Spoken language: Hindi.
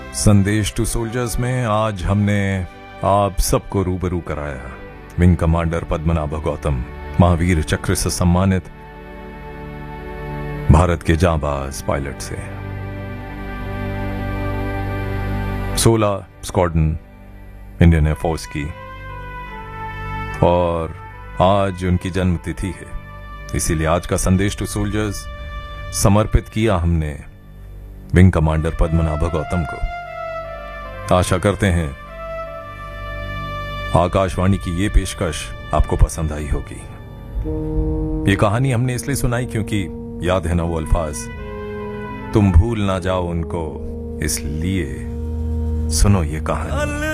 संदेश टू सोल्जर्स में आज हमने आप सबको रूबरू कराया विंग कमांडर पद्मनाभ गौतम, महावीर चक्र से सम्मानित भारत के जांबाज पायलट से। 16 स्क्वाड्रन इंडियन एयरफोर्स की, और आज उनकी जन्मतिथि है, इसीलिए आज का संदेश टू सोल्जर्स समर्पित किया हमने विंग कमांडर पद्मनाभ गौतम को। आशा करते हैं आकाशवाणी की ये पेशकश आपको पसंद आई होगी। ये कहानी हमने इसलिए सुनाई क्योंकि याद है ना वो अल्फाज, तुम भूल ना जाओ उनको, इसलिए सुनो ये कहानी।